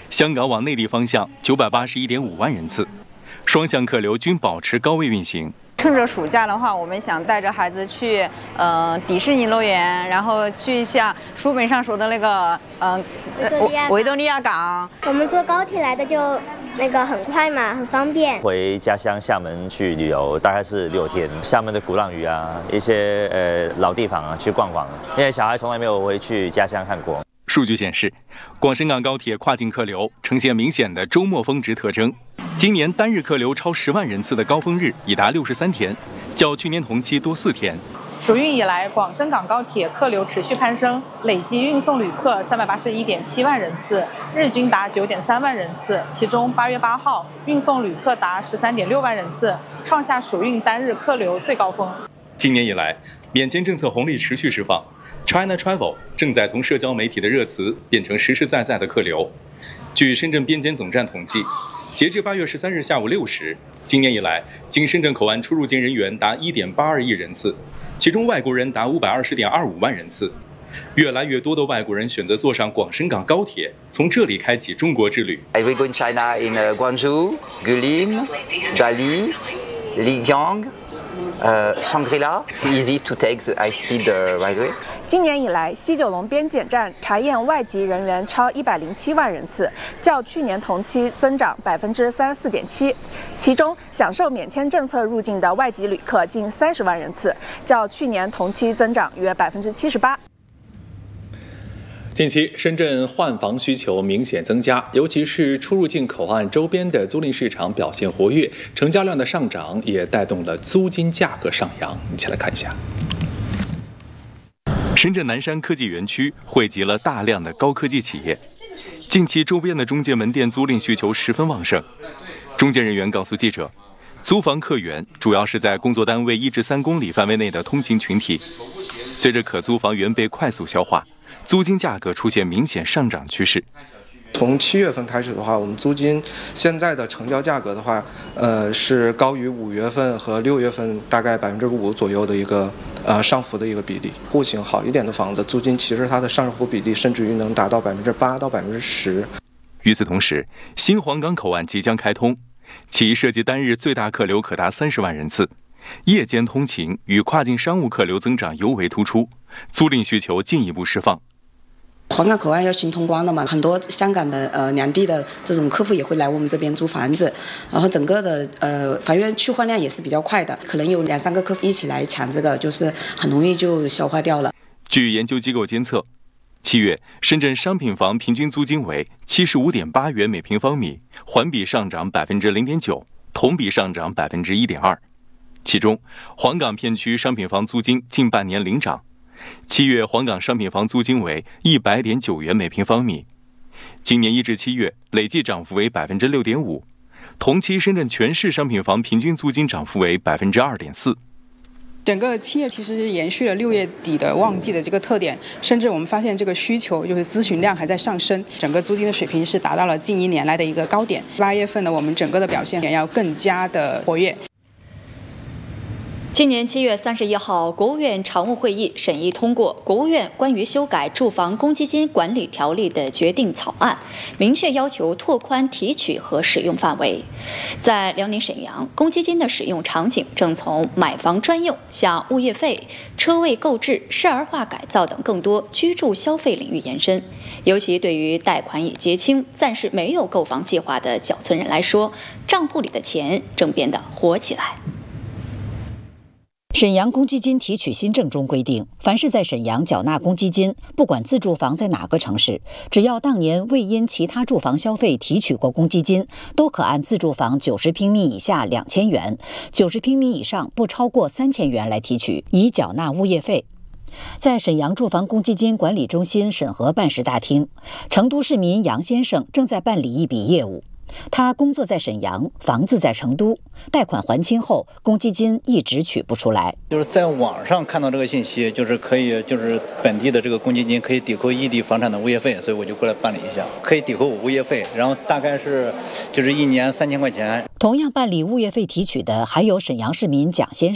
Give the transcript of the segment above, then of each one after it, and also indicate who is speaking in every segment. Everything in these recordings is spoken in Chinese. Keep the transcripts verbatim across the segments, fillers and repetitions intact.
Speaker 1: 香港往内地方向九百八十一点五万人次，双向客流均保持高位运行。
Speaker 2: 趁着暑假的话，我们想带着孩子去，呃，迪士尼乐园，然后去像书本上说的那个，嗯、呃，维多利亚港。
Speaker 3: 我们坐高铁来的就那个很快嘛，很方便。
Speaker 4: 回家乡厦门去旅游，大概是六天。厦门的鼓浪屿啊，一些呃老地方啊，去逛逛。因为小孩从来没有回去家乡看过。
Speaker 1: 数据显示，广深港高铁跨境客流呈现明显的周末峰值特征。今年单日客流超十万人次的高峰日已达六十三天，较去年同期多四天。
Speaker 5: 暑运以来，广深港高铁客流持续攀升，累计运送旅客三百八十一点七万人次，日均达九点三万人次。其中，八月八号运送旅客达十三点六万人次，创下暑运单日客流最高峰。
Speaker 1: 今年以来，免签政策红利持续释放。China Travel 正在从社交媒体的热词变成实实在在的客流。据深圳边检总站统计，截至八月十三日下午六时，今年以来经深圳口岸出入境人员达一点八二亿人次，其中外国人达五百二十点二五万人次。越来越多的外国人选择坐上广深港高铁，从这里开启中国之旅。
Speaker 6: I will go in China in Guangzhou, Guilin, Dali, Lijiang. Uh, Shangri-La, it's easy to take the high-speed uh, railway.
Speaker 7: 今年以来，西九龙边检站查验外籍人员超一百零七万人次，较去年同期增长百分之三十四点七。其中，享受免签政策入境的外籍旅客近三十万人次，较去年同期增长约百分之七十八。
Speaker 8: 近期，深圳换房需求明显增加，尤其是出入境口岸周边的租赁市场表现活跃，成交量的上涨也带动了租金价格上扬。一起来看一下。
Speaker 1: 深圳南山科技园区汇集了大量的高科技企业，近期周边的中介门店租赁需求十分旺盛。中介人员告诉记者，租房客源主要是在工作单位一至三公里范围内的通勤群体，随着可租房源被快速消化，租金价格出现明显上涨趋势。
Speaker 9: 从七月份开始的话，我们租金现在的成交价格的话，呃，是高于五月份和六月份大概百分之五左右的一个呃上浮的一个比例。户型好一点的房子，租金其实它的上浮比例甚至于能达到百分之八到百分之十。
Speaker 1: 与此同时，新皇岗口岸即将开通，其涉及单日最大客流可达三十万人次。夜间通勤与跨境商务客流增长尤为突出，租赁需求进一步释放。
Speaker 10: 皇岗口岸要新通关了嘛，很多香港的呃两地的这种客户也会来我们这边租房子，然后整个的呃房源去换量也是比较快的，可能有两三个客户一起来抢这个，就是很容易就消化掉了。
Speaker 1: 据研究机构监测，七月深圳商品房平均租金为七十五点八元每平方米，环比上涨百分之零点九，同比上涨百分之一点二。其中，黄岗片区商品房租金近半年领涨。七月黄岗商品房租金为一百点九元每平方米，今年一至七月累计涨幅为百分之六点五，同期深圳全市商品房平均租金涨幅为百分之二点四。
Speaker 5: 整个七月其实延续了六月底的旺季的这个特点，甚至我们发现这个需求就是咨询量还在上升，整个租金的水平是达到了近一年来的一个高点。八月份呢，我们整个的表现也要更加的活跃。
Speaker 11: 今年七月三十一号，国务院常务会议审议通过国务院关于修改住房公积金管理条例的决定草案，明确要求拓宽提取和使用范围。在辽宁沈阳，公积金的使用场景正从买房专用向物业费、车位购置、市儿化改造等更多居住消费领域延伸。尤其对于贷款已结清、暂时没有购房计划的缴存人来说，账户里的钱正变得活起来。
Speaker 12: 沈阳公积金提取新政中规定，凡是在沈阳缴纳公积金，不管自住房在哪个城市，只要当年未因其他住房消费提取过公积金，都可按自住房九十平米以下两千元，九十平米以上不超过三千元来提取，以缴纳物业费。在沈阳住房公积金管理中心审核办事大厅，成都市民杨先生正在办理一笔业务。他工作在沈阳，房子在成都，贷款还清后，公积金一直取不出来。
Speaker 13: 就是在网上看到这个信息，就是可以，就是本地的这个公积金可以抵扣异地房产的物业费，所以我就过来办理一下，可以抵扣我物业费，然后大概是就是一年三千块钱。
Speaker 12: 同样办理物业费提取的还有沈阳市民蒋先生，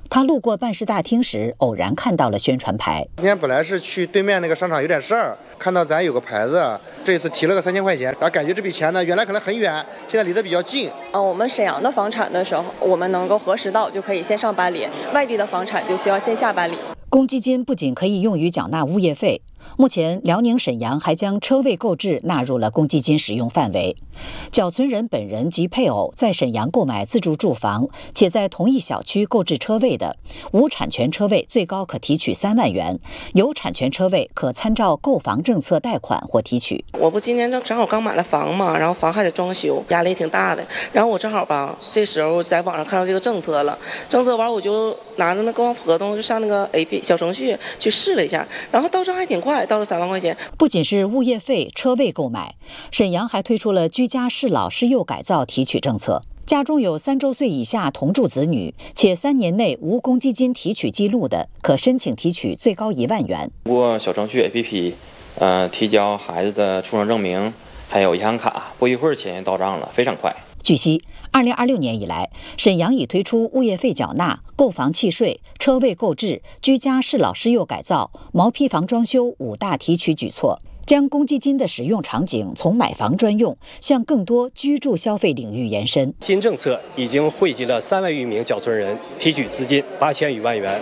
Speaker 12: 他路过办事大厅时，偶然看到了宣传牌。
Speaker 14: 今天本来是去对面那个商场有点事儿，看到咱有个牌子，这次提了个三千块钱，然后感觉这笔钱呢，原来可能很远，现在离得比较近。
Speaker 15: 呃，我们沈阳的房产的时候，我们能够核实到就可以线上办理；外地的房产就需要线下办理。
Speaker 12: 公积金不仅可以用于缴纳物业费，目前辽宁沈阳还将车位购置纳入了公积金使用范围。缴存人本人及配偶在沈阳购买自住住房，且在同一小区购置车位的，无产权车位最高可提取三万元，有产权车位可参照购房政策贷款或提取。
Speaker 16: 我不今年正正好刚买了房嘛，然后房还得装修，压力挺大的。然后我正好吧，这时候在网上看到这个政策了，政策完我就拿着那购房合同就上那个 A P P 小程序去试了一下，然后到账还挺快，到了三万块钱。
Speaker 12: 不仅是物业费、车位购买，沈阳还推出了居家适老适幼改造提取政策。家中有三周岁以下同住子女，且三年内无公积金提取记录的，可申请提取最高一万元。
Speaker 17: 通过小程序 A P P， 呃，提交孩子的出生证明，还有银行卡，不一会儿钱到账了，非常快。
Speaker 12: 据悉，二零二六年以来，沈阳已推出物业费缴纳、购房契税、车位购置、居家适老适幼改造、毛坯房装修五大提取举措，将公积金的使用场景从买房专用向更多居住消费领域延伸。
Speaker 18: 新政策已经惠及了三万余名缴存人，提取资金八千余万元。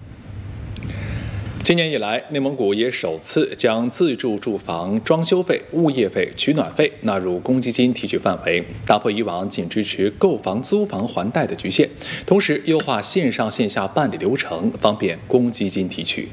Speaker 8: 今年以来，内蒙古也首次将自住住房装修费、物业费、取暖费纳入公积金提取范围，打破以往仅支持购房、租房还贷的局限，同时优化线上线下办理流程，方便公积金提取。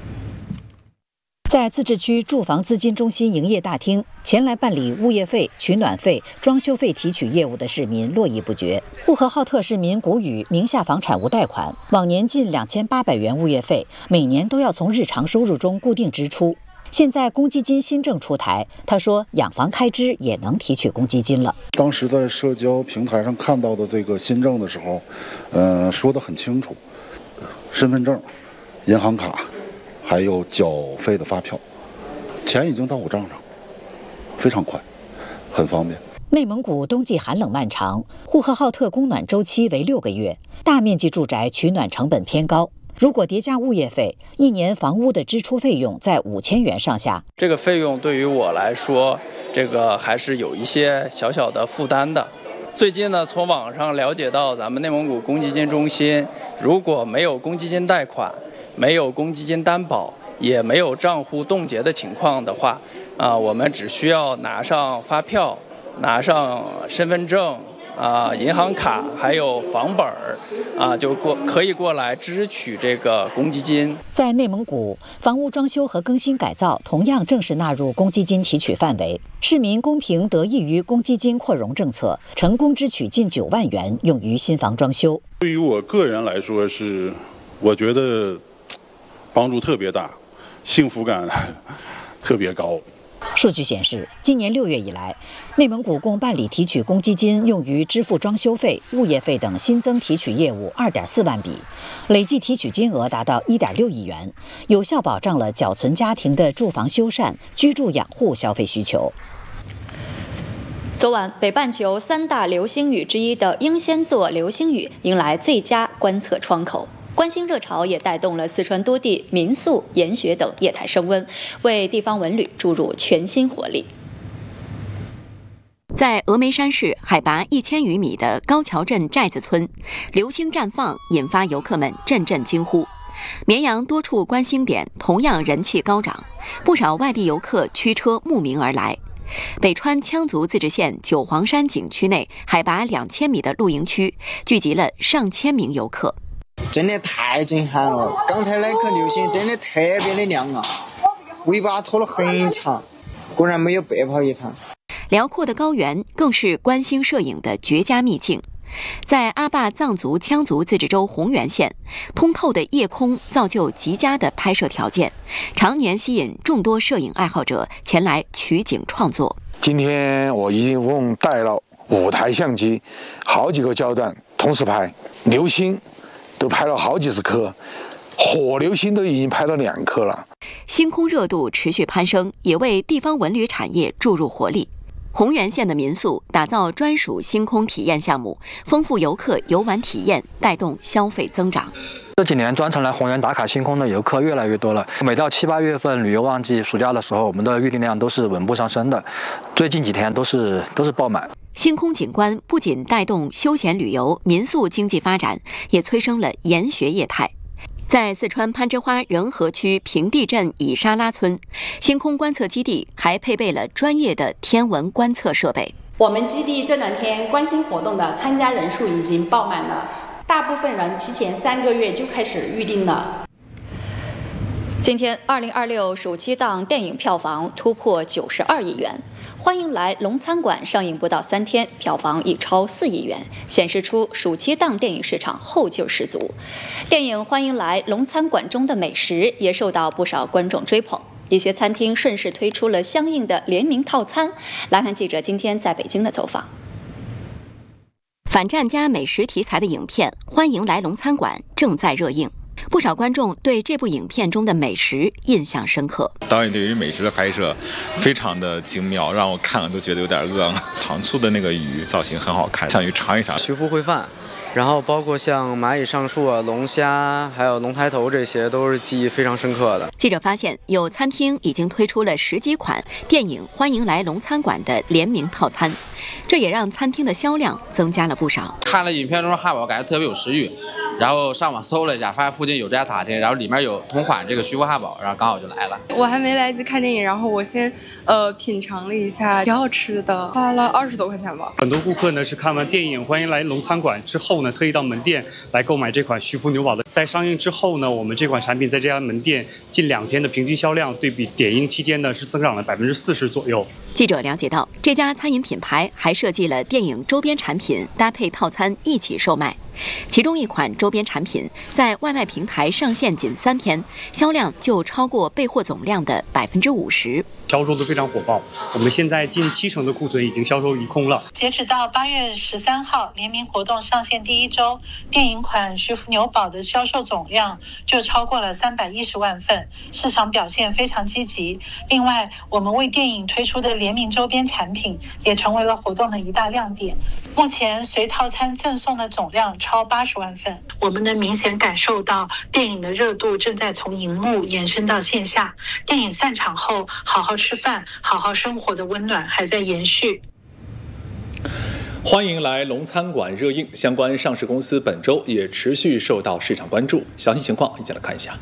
Speaker 12: 在自治区住房资金中心营业大厅，前来办理物业费、取暖费、装修费提取业务的市民络绎不绝。呼和浩特市民谷雨名下房产无贷款，往年近两千八百元物业费，每年都要从日常收入中固定支出。现在公积金新政出台，他说养房开支也能提取公积金了。
Speaker 19: 当时在社交平台上看到的这个新政的时候，呃，说得很清楚，身份证、银行卡。还有缴费的发票，钱已经到我账上，非常快，很方便。
Speaker 12: 内蒙古冬季寒冷漫长，呼和浩特供暖周期为六个月，大面积住宅取暖成本偏高。如果叠加物业费，一年房屋的支出费用在五千元上下。
Speaker 20: 这个费用对于我来说，这个还是有一些小小的负担的。最近呢，从网上了解到，咱们内蒙古公积金中心如果没有公积金贷款，没有公积金担保，也没有账户冻结的情况的话，啊，我们只需要拿上发票、拿上身份证、啊银行卡，还有房本儿，啊，就过可以过来支取这个公积金。
Speaker 12: 在内蒙古，房屋装修和更新改造同样正式纳入公积金提取范围。市民公平得益于公积金扩容政策，成功支取近九万元用于新房装修。
Speaker 19: 对于我个人来说是，我觉得帮助特别大，幸福感特别高。
Speaker 12: 数据显示，今年六月以来，内蒙古共办理提取公积金用于支付装修费、物业费等新增提取业务二点四万笔，累计提取金额达到一点六亿元，有效保障了缴存家庭的住房修缮、居住养护消费需求。
Speaker 11: 昨晚，北半球三大流星雨之一的英仙座流星雨迎来最佳观测窗口。观星热潮也带动了四川多地民宿、研学等业态升温，为地方文旅注入全新活力。在峨眉山市海拔一千余米的高桥镇寨子村，流星绽放引发游客们阵阵惊呼。绵阳多处观星点同样人气高涨，不少外地游客驱车慕名而来。北川羌族自治县九黄山景区内海拔两千米的露营区聚集了上千名游客。
Speaker 21: 真的太震撼了！刚才那颗流星真的特别的亮啊，尾巴拖了很长，果然没有白跑一趟。
Speaker 11: 辽阔的高原更是观星摄影的绝佳秘境。在阿坝藏族羌族自治州红原县，通透的夜空造就极佳的拍摄条件，常年吸引众多摄影爱好者前来取景创作。
Speaker 22: 今天我一共带了五台相机，好几个焦段同时拍，流星都拍了好几十颗，火流星都已经拍了两颗了。
Speaker 11: 星空热度持续攀升，也为地方文旅产业注入活力。
Speaker 2: 洪源县的民宿打造专属星空体验项目，丰富游客游玩体验，带动消费增长。
Speaker 3: 这几年专程来洪源打卡星空的游客越来越多了，每到七八月份旅游旺季、暑假的时候，我们的预订量都是稳步上升的，最近几天都是都是爆满。
Speaker 2: 星空景观不仅带动休闲旅游、民宿经济发展，也催生了研学业态。在四川攀枝花仁和区平地镇以沙拉村，星空观测基地还配备了专业的天文观测设备。
Speaker 23: 我们基地这两天观星活动的参加人数已经爆满了，大部分人提前三个月就开始预定了。
Speaker 11: 今天，二零二六暑期档电影票房突破九十二亿元。欢迎来龙餐馆上映不到三天，票房已超四亿元，显示出暑期档电影市场后劲十足。电影《欢迎来龙餐馆》中的美食也受到不少观众追捧，一些餐厅顺势推出了相应的联名套餐。来看记者今天在北京的走访。反战加美食题材的影片《欢迎来龙餐馆》正在热映。不少观众对这部影片中的美食印象深刻。
Speaker 24: 导演对于美食的拍摄非常的精妙，让我看了都觉得有点饿了。糖醋的那个鱼造型很好看，想去尝一尝。
Speaker 25: 徐福烩饭，然后包括像蚂蚁上树啊、龙虾，还有龙抬头，这些都是记忆非常深刻的。
Speaker 2: 记者发现，有餐厅已经推出了十几款电影《欢迎来龙餐馆》的联名套餐，这也让餐厅的销量增加了不少。
Speaker 26: 看了影片中的汉堡，感觉特别有食欲。然后上网搜了一下，发现附近有这家塔厅，然后里面有同款这个徐福汉堡，然后刚好就来了。
Speaker 27: 我还没来得及看电影，然后我先呃品尝了一下，挺好吃的，花了二十多块钱吧。
Speaker 28: 很多顾客呢是看完电影《欢迎来龙餐馆》之后呢，特意到门店来购买这款徐福牛堡的。在上映之后呢，我们这款产品在这家门店近两天的平均销量对比点映期间呢是增长了百分之四十左右。
Speaker 2: 记者了解到，这家餐饮品牌还设计了电影周边产品搭配套餐一起售卖。其中一款周边产品在外卖平台上线仅三天，销量就超过备货总量的百分之五十，
Speaker 28: 销售都非常火爆。我们现在近七成的库存已经销售一空了。
Speaker 29: 截止到八月十三号，联名活动上线第一周，电影款徐福牛堡的销售总量就超过了三百一十万份，市场表现非常积极。另外，我们为电影推出的联名周边产品也成为了活动的一大亮点。目前随套餐赠送的总量超八十万份，我们能明显感受到电影的热度正在从荧幕延伸到线下。电影散场后，好好吃饭、好好生活的温暖还在延续。
Speaker 8: 欢迎来龙餐馆热映，相关上市公司本周也持续受到市场关注。详细情况一起来看一下。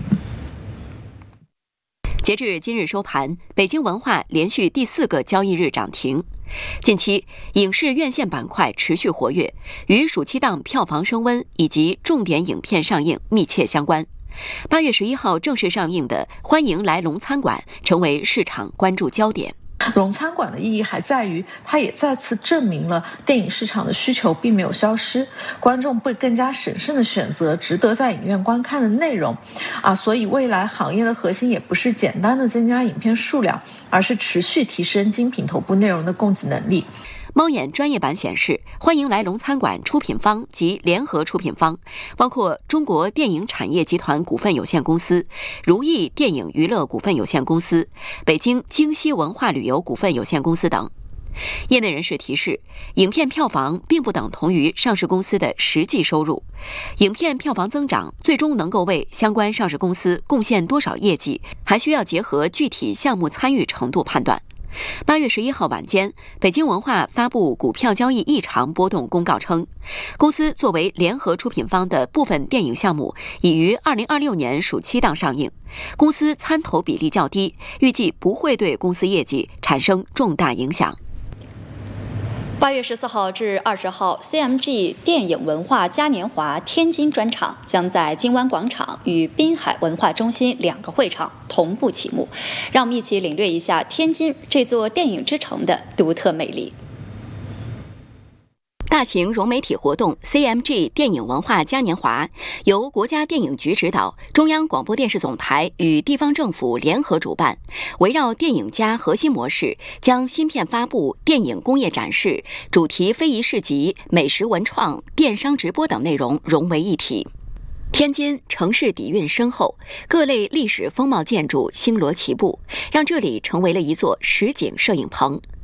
Speaker 2: 截至今日收盘，北京文化连续第四个交易日涨停。近期，影视院线板块持续活跃，与暑期档票房升温以及重点影片上映密切相关。八月十一号正式上映的《欢迎来龙餐馆》成为市场关注焦点。
Speaker 30: 龙餐馆的意义还在于，它也再次证明了电影市场的需求并没有消失，观众会更加审慎地选择值得在影院观看的内容，啊，所以未来行业的核心也不是简单的增加影片数量，而是持续提升精品头部内容的供给能力。
Speaker 2: 猫眼专业版显示，欢迎来龙餐馆出品方及联合出品方包括中国电影产业集团股份有限公司、如意电影娱乐股份有限公司、北京京西文化旅游股份有限公司等。业内人士提示，影片票房并不等同于上市公司的实际收入，影片票房增长最终能够为相关上市公司贡献多少业绩，还需要结合具体项目参与程度判断。八月十一号晚间，北京文化发布股票交易异常波动公告称，公司作为联合出品方的部分电影项目已于二零二六年暑期档上映，公司参投比例较低，预计不会对公司业绩产生重大影响。
Speaker 11: 八月十四号至二十号 ，C M G 电影文化嘉年华天津专场将在金湾广场与滨海文化中心两个会场同步启幕，让我们一起领略一下天津这座电影之城的独特魅力。大型融媒体活动 C M G 电影文化嘉年华由国家电影局指导，中央广播电视总台与地方政府联合主办，围绕电影加核心模式，将新片发布、电影工业展示、主题非遗市集、美食文创、电商直播等内容融为一体。天津城市底蕴深厚，各类历史风貌建筑星罗棋布，让这里成为了一座实景摄影棚。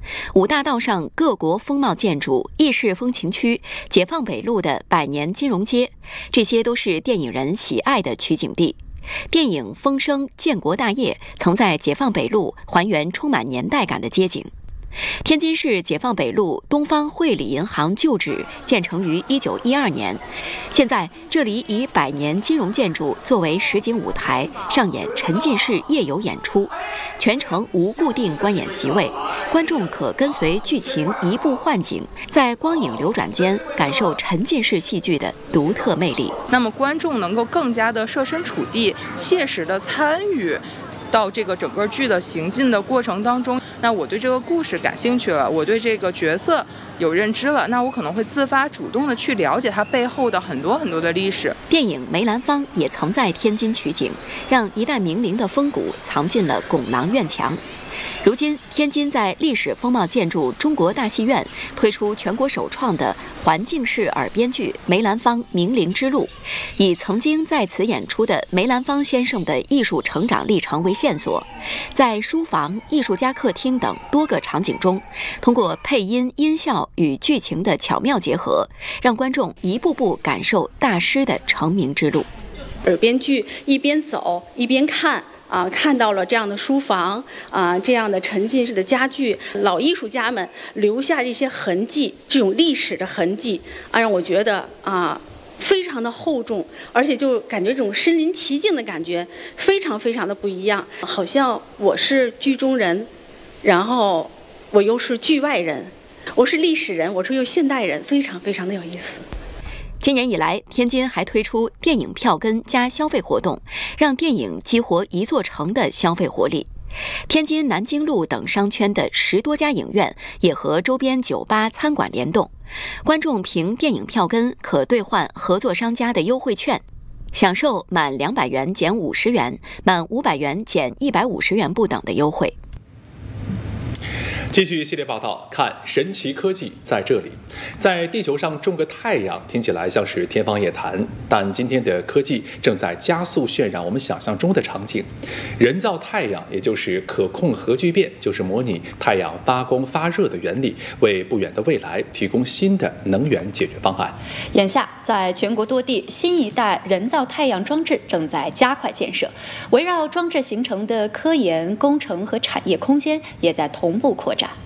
Speaker 2: 五大道上各国风貌建筑、意式风情区、解放北路的百年金融街，这些都是电影人喜爱的取景地。电影《风声·建国大业》曾在解放北路还原充满年代感的街景。天津市解放北路东方汇理银行旧址建成于一九一二年，现在这里以百年金融建筑作为实景舞台，上演沉浸式夜游演出，全程无固定观演席位，观众可跟随剧情移步换景，在光影流转间感受沉浸式戏剧的独特魅力。
Speaker 1: 那么观众能够更加的设身处地，切实的参与到这个整个剧的行进的过程当中，那我对这个故事感兴趣了，我对这个角色有认知了，那我可能会自发主动的去了解它背后的很多很多的历史。
Speaker 2: 电影《梅兰芳》也曾在天津取景，让一代名伶的风骨藏进了拱廊院墙。如今，天津在历史风貌建筑中国大戏院推出全国首创的环境式耳边剧《梅兰芳名伶之路》，以曾经在此演出的梅兰芳先生的艺术成长历程为线索，在书房、艺术家客厅等多个场景中，通过配音、音效与剧情的巧妙结合，让观众一步步感受大师的成名之路。
Speaker 23: 耳边剧一边走一边看。啊，看到了这样的书房啊，这样的沉浸式的家具，老艺术家们留下这些痕迹，这种历史的痕迹啊，让我觉得啊，非常的厚重，而且就感觉这种身临其境的感觉，非常非常的不一样，好像我是剧中人，然后我又是剧外人，我是历史人，我是又现代人，非常非常的有意思。
Speaker 2: 今年以来，天津还推出电影票根加消费活动，让电影激活一座城的消费活力。天津南京路等商圈的十多家影院也和周边酒吧、餐馆联动，观众凭电影票根可兑换合作商家的优惠券，享受满两百元减五十元、满五百元减一百五十元不等的优惠。
Speaker 8: 继续系列报道，看神奇科技在这里。在地球上种个太阳，听起来像是天方夜谭，但今天的科技正在加速渲染我们想象中的场景。人造太阳，也就是可控核聚变，就是模拟太阳发光发热的原理，为不远的未来提供新的能源解决方案。
Speaker 11: 眼下，在全国多地，新一代人造太阳装置正在加快建设，围绕装置形成的科研、工程和产业空间也在同步扩展。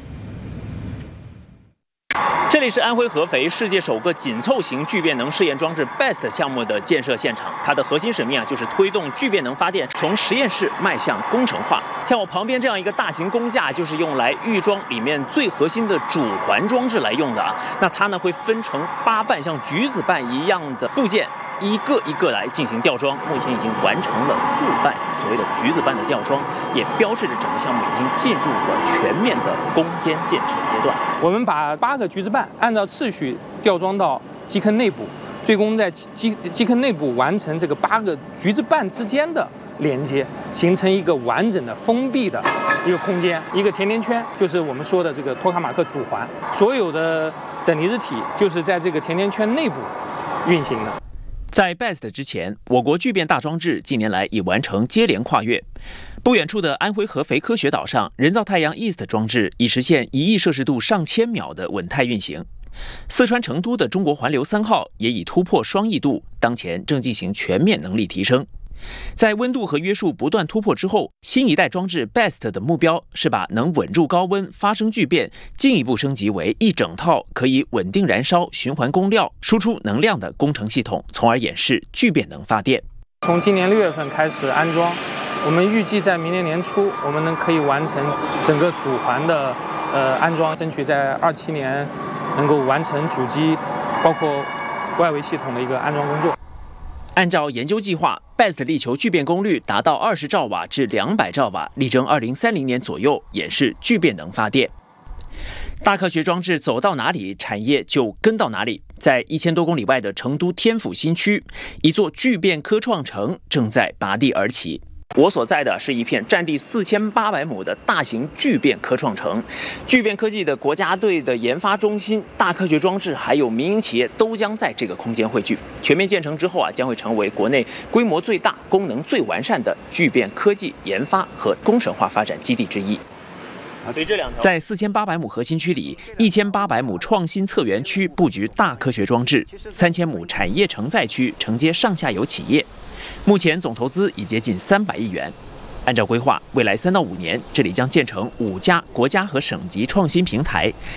Speaker 4: 这里是安徽合肥世界首个紧凑型聚变能试验装置 B E S T 项目的建设现场，它的核心使命啊，就是推动聚变能发电从实验室迈向工程化。像我旁边这样一个大型工架，就是用来预装里面最核心的主环装置来用的啊。那它呢会分成八瓣像橘子瓣一样的部件，一个一个来进行吊装。目前已经完成了四瓣所谓的橘子瓣的吊装，也标志着整个项目已经进入了全面的攻坚建设阶段。
Speaker 5: 我们把八个橘子瓣按照次序吊装到基坑内部，最终在基基坑内部完成这个八个橘子瓣之间的连接，形成一个完整的封闭的一个空间，一个甜甜圈，就是我们说的这个托卡马克主环。所有的等离子体就是在这个甜甜圈内部运行的。
Speaker 4: 在 B E S T 之前，我国聚变大装置近年来已完成接连跨越。不远处的安徽合肥科学岛上，人造太阳 East 装置已实现一亿摄氏度上千秒的稳态运行。四川成都的中国环流三号也已突破双亿度，当前正进行全面能力提升。在温度和约束不断突破之后，新一代装置 B E S T 的目标是把能稳住高温、发生聚变进一步升级为一整套可以稳定燃烧、循环供料、输出能量的工程系统，从而演示聚变能发电。
Speaker 5: 从今年六月份开始安装，我们预计在明年年初，我们能可以完成整个主环的呃安装，争取在二七年能够完成主机包括外围系统的一个安装工作。
Speaker 4: 按照研究计划 ，B E S T 力求聚变功率达到二十兆瓦至两百兆瓦，力争二零三零年左右演示聚变能发电。大科学装置走到哪里，产业就跟到哪里。在一千多公里外的成都天府新区，一座聚变科创城正在拔地而起。我所在的是一片占地四千八百亩的大型聚变科创城，聚变科技的国家队的研发中心、大科学装置还有民营企业都将在这个空间汇聚。全面建成之后啊，将会成为国内规模最大、功能最完善的聚变科技研发和工程化发展基地之一。 在四千八百亩核心区里，一千八百亩创新策源区布局大科学装置，三千亩产业承载区承接上下游企业，目前总投资已接近三百亿元。按照规划，未来三到五年，这里将建成五家国家和省级创新平台，